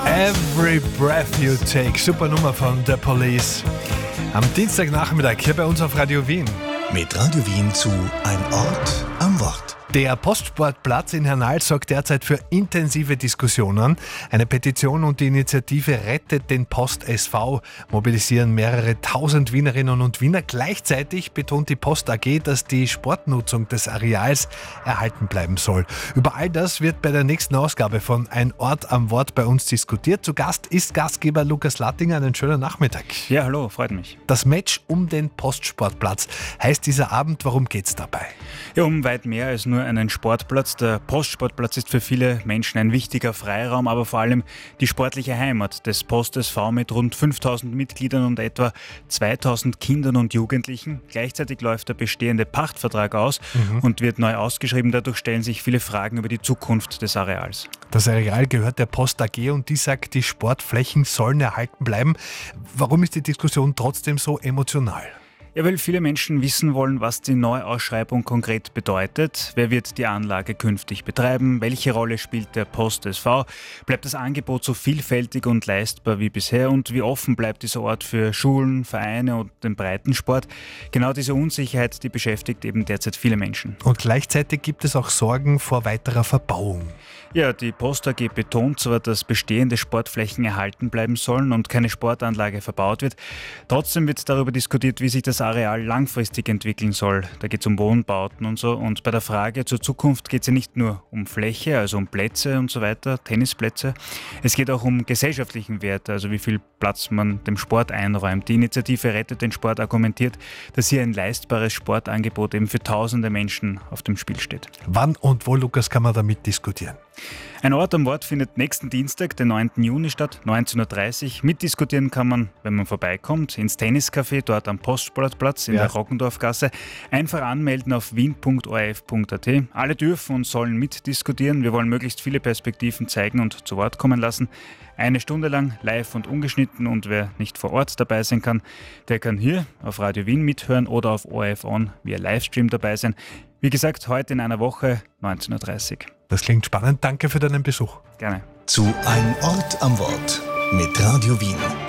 Every Breath You Take, super Nummer von The Police. Am Dienstagnachmittag hier bei uns auf Radio Wien. Mit Radio Wien zu Ein Ort am Wort. Der Postsportplatz in Hernal sorgt derzeit für intensive Diskussionen. Eine Petition und die Initiative Rettet den Post SV mobilisieren mehrere tausend Wienerinnen und Wiener. Gleichzeitig betont die Post AG, dass die Sportnutzung des Areals erhalten bleiben soll. Über all das wird bei der nächsten Ausgabe von Ein Ort am Wort bei uns diskutiert. Zu Gast ist Gastgeber Lukas Lattinger. Einen schönen Nachmittag. Ja, hallo, freut mich. Das Match um den Postsportplatz heißt dieser Abend. Worum geht's dabei? Ja, um weit mehr als nur einen Sportplatz. Der Postsportplatz ist für viele Menschen ein wichtiger Freiraum, aber vor allem die sportliche Heimat des Post SV mit rund 5000 Mitgliedern und etwa 2000 Kindern und Jugendlichen. Gleichzeitig läuft der bestehende Pachtvertrag aus und wird neu ausgeschrieben. Dadurch stellen sich viele Fragen über die Zukunft des Areals. Das Areal gehört der Post AG und die sagt, die Sportflächen sollen erhalten bleiben. Warum ist die Diskussion trotzdem so emotional? Ja, weil viele Menschen wissen wollen, was die Neuausschreibung konkret bedeutet. Wer wird die Anlage künftig betreiben? Welche Rolle spielt der Post SV? Bleibt das Angebot so vielfältig und leistbar wie bisher? Und wie offen bleibt dieser Ort für Schulen, Vereine und den Breitensport? Genau diese Unsicherheit, die beschäftigt eben derzeit viele Menschen. Und gleichzeitig gibt es auch Sorgen vor weiterer Verbauung. Ja, die Post AG betont zwar, dass bestehende Sportflächen erhalten bleiben sollen und keine Sportanlage verbaut wird. Trotzdem wird darüber diskutiert, wie sich das Areal langfristig entwickeln soll. Da geht es um Wohnbauten und so. Und bei der Frage zur Zukunft geht es ja nicht nur um Fläche, also um Plätze und so weiter, Tennisplätze. Es geht auch um gesellschaftlichen Wert, also wie viel Platz man dem Sport einräumt. Die Initiative Rettet den Sport argumentiert, dass hier ein leistbares Sportangebot eben für tausende Menschen auf dem Spiel steht. Wann und wo, Lukas, kann man damit diskutieren? Ein Ort am Wort findet nächsten Dienstag, den 9. Juni statt, 19.30 Uhr. Mitdiskutieren kann man, wenn man vorbeikommt, ins Tenniscafé, dort am Postsportplatz in der Rockendorfgasse. Einfach anmelden auf wien.orf.at. Alle dürfen und sollen mitdiskutieren. Wir wollen möglichst viele Perspektiven zeigen und zu Wort kommen lassen. 1 Stunde lang live und ungeschnitten, und wer nicht vor Ort dabei sein kann, der kann hier auf Radio Wien mithören oder auf ORF On via Livestream dabei sein. Wie gesagt, heute in einer Woche, 19.30 Uhr. Das klingt spannend. Danke für deinen Besuch. Gerne. Zu Ein Ort am Wort mit Radio Wien.